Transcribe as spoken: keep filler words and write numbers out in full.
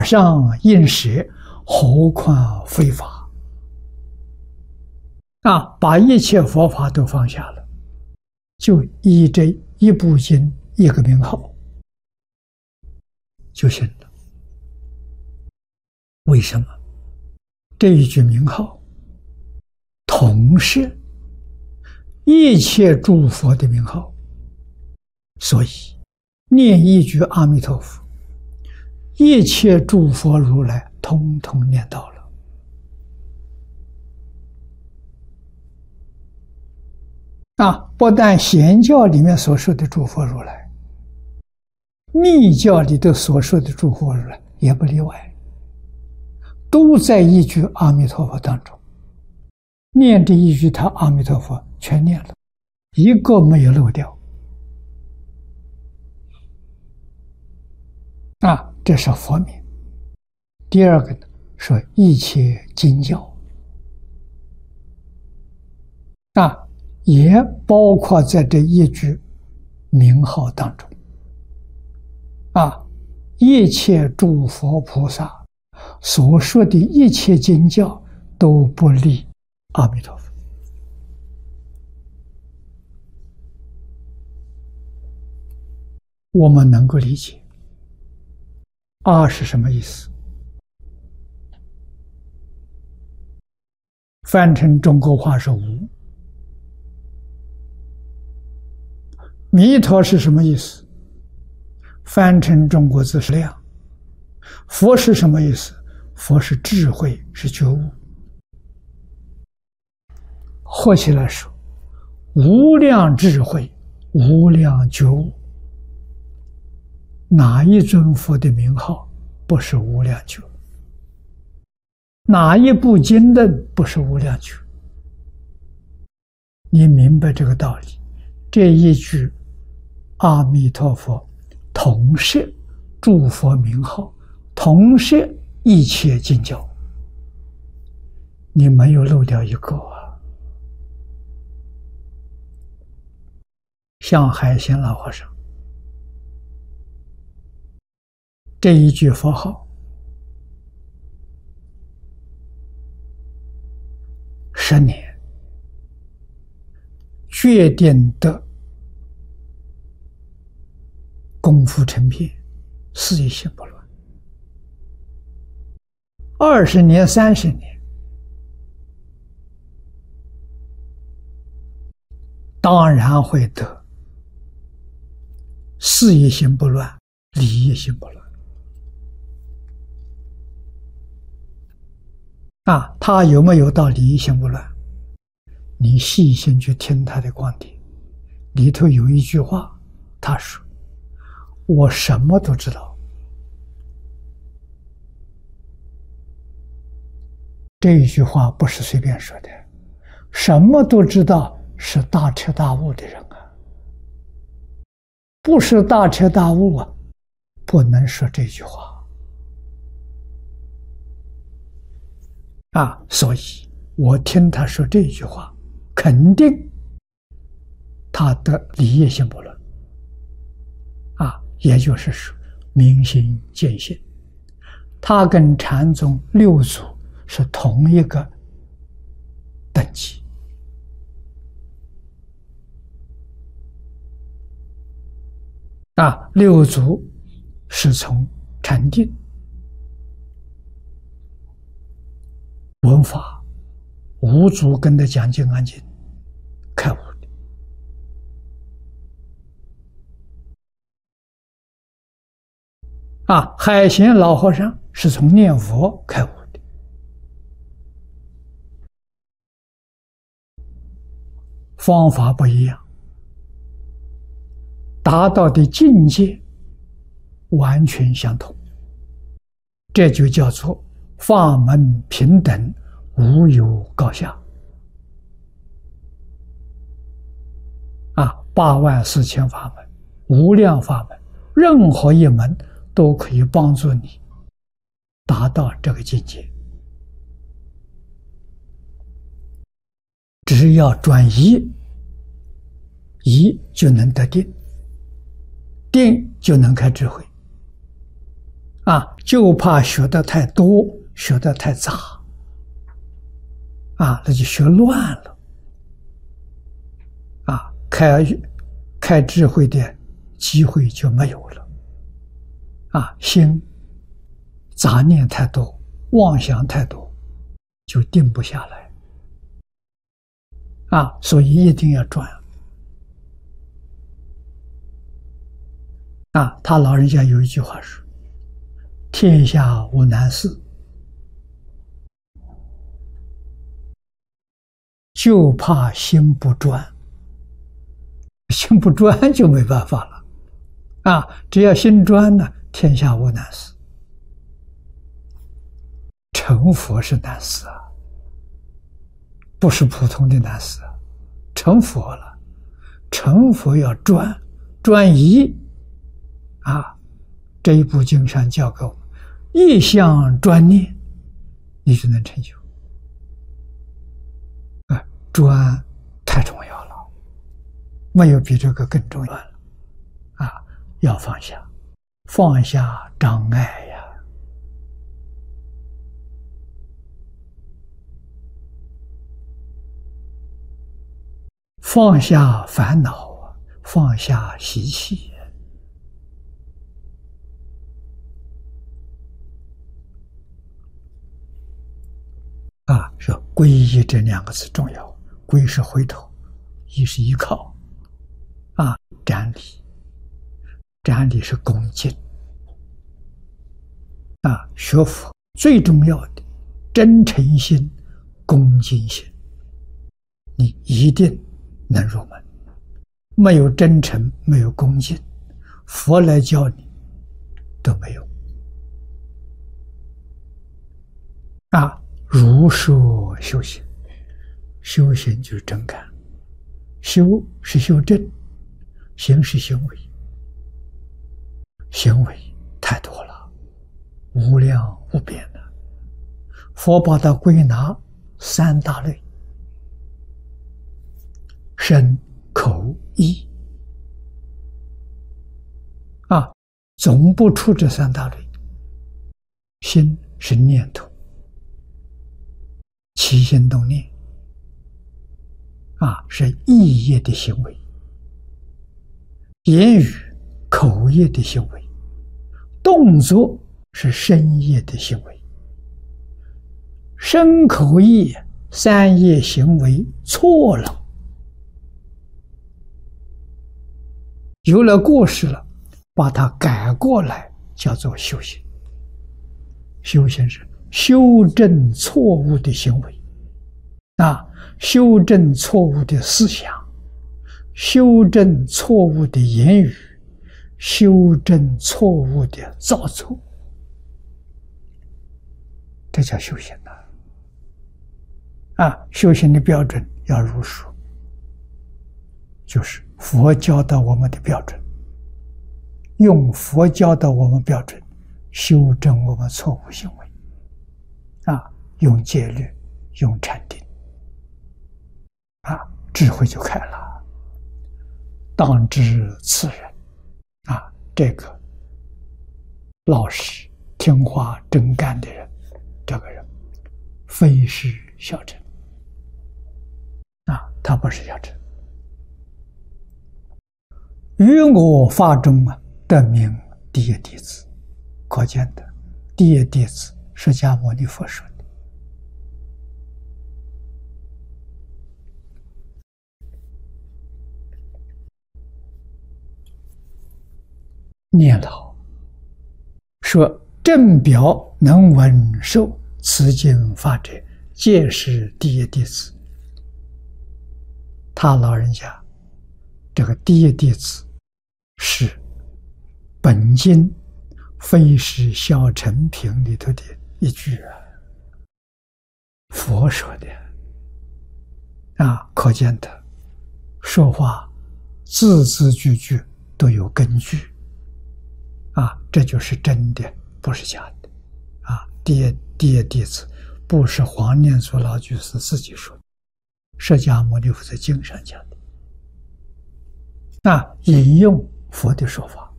上应舍，何况非法？啊，把一切佛法都放下了，就依这一部经一个名号就行了。为什么？这一句名号同是一切诸佛的名号，所以念一句阿弥陀佛，一切诸佛如来通通念到了。啊，不但显教里面所说的诸佛如来，密教里头所说的诸佛如来也不例外，都在一句阿弥陀佛当中。念这一句他阿弥陀佛全念了，一个没有漏掉。啊，这是佛名。第二个呢，说一切经教，啊，也包括在这一句名号当中。啊，一切诸佛菩萨所说的一切经教都不离阿弥陀佛。我们能够理解阿是什么意思？翻成中国话是无。弥陀是什么意思？翻成中国字是量。佛是什么意思？佛是智慧，是觉悟。合起来说，无量智慧，无量觉悟。哪一尊佛的名号不是无量觉？哪一部经论不是无量觉？你明白这个道理，这一句阿弥陀佛同是诸佛名号，同是一切经教，你没有漏掉一个啊。像海贤老和尚这一句佛号，十年决定的功夫成片，事业心不乱。二十年、三十年，当然会得事业心不乱，理业心不乱。啊，他有没有到理业心不乱？你细心去听他的观点，里头有一句话，他说：“我什么都知道。”这一句话不是随便说的，什么都知道是大彻大悟的人啊，不是大彻大悟啊，不能说这句话。啊，所以我听他说这句话，肯定他的理业心不乱。啊，也就是说明心见性，他跟禅宗六祖是同一个等级。啊，六祖是从禅定闻法，五祖跟着讲经安经开悟的。啊，海贤老和尚是从念佛开悟的。方法不一样，达到的境界完全相同，这就叫做法门平等，无有高下。啊，八万四千法门，无量法门，任何一门都可以帮助你达到这个境界。只要转移，移就能得定，定就能开智慧。 啊，就怕学的太多，学的太杂，啊，那就学乱了，啊，开开智慧的机会就没有了，啊，心杂念太多，妄想太多，就定不下来，啊，所以一定要转。啊，他老人家有一句话说：“天下无难事，就怕心不专。心不专就没办法了。啊，只要心专呢，天下无难事。成佛是难事啊，不是普通的难事啊。成佛了，成佛要专专一。啊，这一部经上教给我们，一向专念，你就能成就。啊，专太重要了，没有比这个更重要了。啊，要放下，放下障碍呀，放下烦恼啊，放下习气。啊，说皈依这两个字重要，皈是回头，依是依靠，啊，瞻礼，瞻礼是恭敬，啊，学佛最重要的真诚心、恭敬心，你一定能入门。没有真诚，没有恭敬，佛来教你都没用。啊。如说修行，修行就是真干，修是修正，行是行为，行为太多了，无量无边的。佛把它归纳三大类：身、口、意。啊，总不出这三大类。心是念头。起心动念，啊，是意业的行为；言语、口业的行为；动作是身业的行为。身口意三业行为错了，有了过失了，把它改过来，叫做修行。修行是修正错误的行为，啊，修正错误的思想，修正错误的言语，修正错误的造作，这叫修行呐！啊，修行的标准要如数，就是佛教导我们的标准，用佛教导我们标准修正我们错误行为。啊，用戒律，用禅定，啊，智慧就开了。当知此人，啊，这个老实、听话、真干的人，这个人非是小乘，啊，他不是小乘。于我法中啊，得名第一弟子，可见的第一弟子。释迦牟尼佛说的。念老说：“正表能闻受此经法者，皆是第一弟子。”他老人家这个第一弟子是本经非是小乘品里头的一句啊，佛说的啊，可见的说话字字句句都有根据啊，这就是真的，不是假的啊。第一第一弟子不是黄念祖老居士自己说的，释迦牟尼佛在经上讲的，啊，引用佛的说法。